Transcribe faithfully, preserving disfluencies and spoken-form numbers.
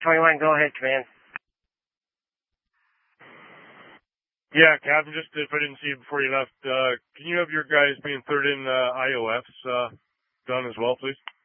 twenty-one, go ahead, command. Yeah, Captain, just if I didn't see you before you left, uh, can you have your guys being third in uh, I O Fs uh, done as well, please?